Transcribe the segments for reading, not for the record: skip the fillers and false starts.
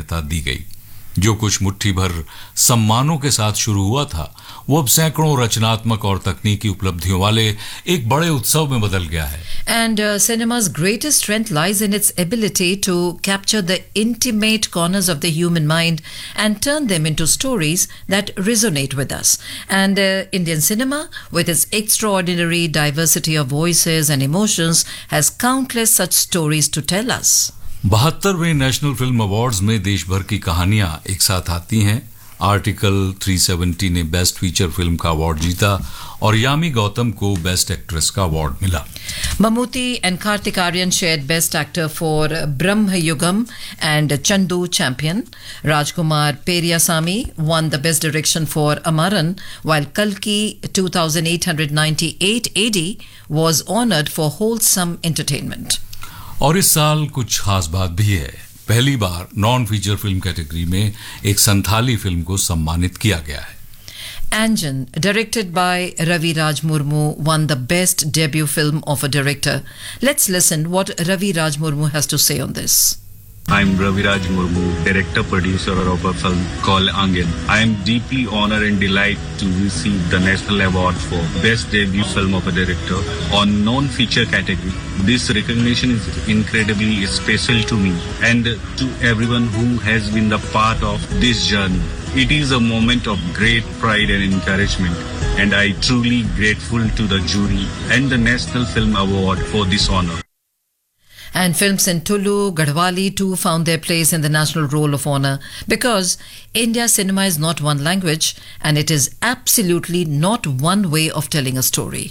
मान्यता दी गई। जो कुछ मुट्ठी भर सम्मानों के साथ शुरू हुआ था, वो अब सैकड़ों रचनात्मक और तकनीकी उपलब्धियों वाले एक बड़े उत्सव में बदल गया है। And cinema's greatest strength lies in its ability to capture the intimate corners of the human mind and turn them into stories that resonate with us. And Indian cinema, with its extraordinary diversity of voices and emotions, has countless such stories to tell us. 72वें national film awards में देश भर की कहानियां एक साथ आती हैं। Article 370 ने बेस्ट फीचर फिल्म का अवार्ड जीता और यामी गौतम को बेस्ट एक्ट्रेस का अवार्ड मिला। Mammootty and Kartik Aaryan shared Best Actor for Brahma Yugam and Chandu Champion. Rajkumar Periyasamy won the Best Direction for Amaran, while Kalki 2898 AD was honored for wholesome entertainment. और इस साल कुछ खास बात भी है। पहली बार नॉन फीचर फिल्म कैटेगरी में एक संथाली फिल्म को सम्मानित किया गया है। Anjan, directed by Ravi Raj Murmu, won the Best Debut Film of a Director. Let's listen what Ravi Raj Murmu has to say on this. I'm Ravi Raj Murmu, director producer of a film called Angan. I am deeply honored and delighted to receive the national award for Best Debut Film of a Director on non-feature category. This recognition is incredibly special to me and to everyone who has been the part of this journey. It is a moment of great pride and encouragement, and I truly grateful to the jury and the National Film Award for this honor. And films in Tulu, Gadwali too found their place in the National Roll of Honor because India's cinema is not one language and it is absolutely not one way of telling a story.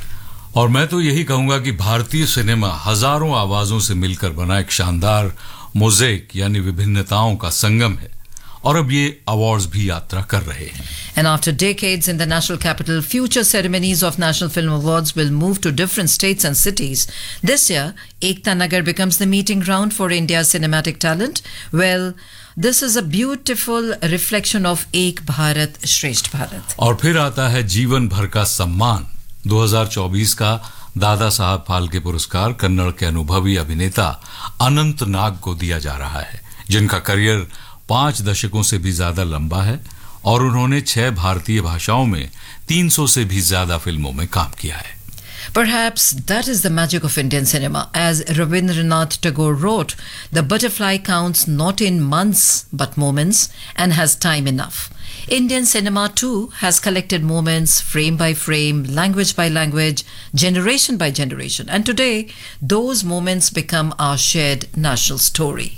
और मैं तो यही कहूंगा कि भारतीय cinema हजारों आवाजों से मिलकर बना एक शानदार मोज़ेक यानी विभिन्नताओं का संगम है और अब ये अवार्ड्स भी यात्रा कर रहे हैं। And after decades in the national capital, future ceremonies of National Film Awards will move to different states and cities. This year, Ekta Nagar becomes the meeting ground for India's cinematic talent. Well, this is a beautiful reflection of Ek Bharat, Shresth Bharat. और फिर आता है जीवन भर का सम्मान। 2024 का दादा साहब फाल्के पुरस्कार कन्नड़ के अनुभवी अभिनेता अनंत नाग को दिया जा रहा है, जिनका करियर 5 दशकों से भी ज्यादा लंबा है और उन्होंने 6 भारतीय भाषाओं में 300 से भी ज्यादा फिल्मों में काम किया है। Perhaps that is the magic of Indian cinema. As Rabindranath Tagore wrote, the butterfly counts not in months but moments and has time enough. Indian cinema too has collected moments frame by frame, language by language, generation by generation. And today, those moments become our shared national story.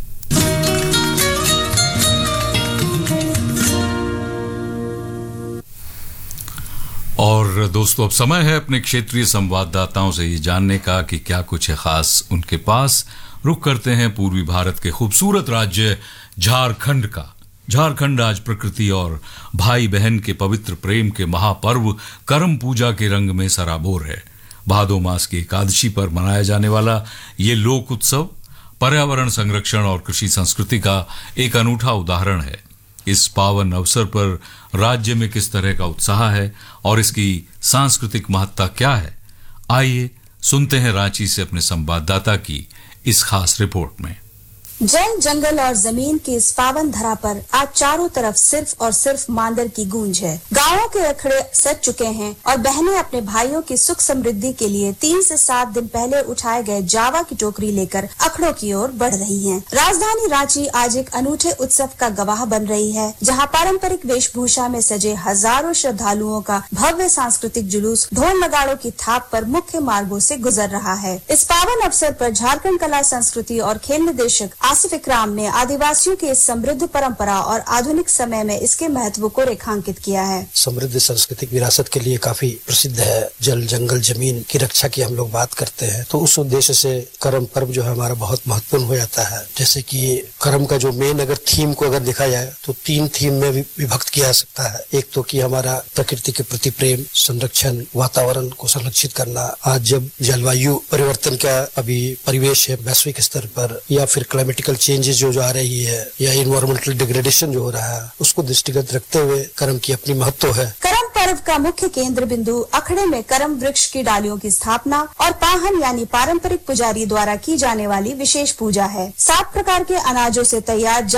और दोस्तों, अब समय है अपने क्षेत्रीय संवाददाताओं से ये जानने का कि क्या कुछ है खास उनके पास। रुक करते हैं पूर्वी भारत के खूबसूरत राज्य झारखंड का। झारखंड आज प्रकृति और भाई बहन के पवित्र प्रेम के महापर्व करम पूजा के रंग में सराबोर है। भादो मास की एकादशी पर मनाया जाने वाला ये लोक उत्सव पर्यावरण संरक्षण और कृषि संस्कृति का एक अनूठा उदाहरण है। इस पावन अवसर पर राज्य में किस तरह का उत्साह है और इसकी सांस्कृतिक महत्ता क्या है, आइए सुनते हैं रांची से अपने संवाददाता की इस खास रिपोर्ट में। जल, जंगल और जमीन की इस पावन धरा पर आज चारों तरफ सिर्फ और सिर्फ मांदर की गूंज है। गांवों के अखड़े सज चुके हैं और बहनें अपने भाइयों की सुख समृद्धि के लिए 3 से 7 दिन पहले उठाए गए जावा की टोकरी लेकर अखड़ों की ओर बढ़ रही हैं। राजधानी रांची आज एक अनूठे उत्सव का गवाह बन रही है, जहां पारंपरिक वेशभूषा में सजे हजारों श्रद्धालुओं का भव्य सांस्कृतिक जुलूस ढोल नगाड़ों की थाप पर मुख्य मार्गों से गुजर रहा है। इस पावन अवसर पर झारखंड कला संस्कृति और खेल निदेशक आसिफ इकराम ने आदिवासियों की इस समृद्ध परंपरा और आधुनिक समय में इसके महत्व को रेखांकित किया है। समृद्ध सांस्कृतिक विरासत के लिए काफी प्रसिद्ध है। जल, जंगल, जमीन की रक्षा की हम लोग बात करते हैं, तो उस उद्देश्य से करम पर्व जो है हमारा बहुत महत्वपूर्ण हो जाता है। जैसे कि करम का जो मेन अगर थीम को अगर देखा जाए तो 3 थीम में विभक्त किया जा सकता है। एक तो कि हमारा प्रकृति के प्रति प्रेम, संरक्षण, वातावरण को संरक्षित करना। आज जब जलवायु परिवर्तन का अभी परिवेश है वैश्विक स्तर पर, या फिर क्लाइमेटिकल चेंजेस जो आ रही है, या इन्वायरमेंटल डिग्रेडेशन जो हो रहा है, उसको दृष्टिगत रखते हुए करम की अपनी महत्व है। करम पर्व का मुख्य केंद्र बिंदु अखड़े में करम वृक्ष की डालियों की स्थापना और पाहन यानी पारंपरिक पुजारी द्वारा की जाने वाली विशेष पूजा है। 7 प्रकार के अनाजों से तैयार